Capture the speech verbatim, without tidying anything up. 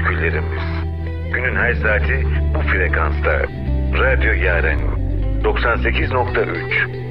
türkülerimiz. Günün her saati bu frekansta. Radyo Yaren doksan sekiz nokta üç.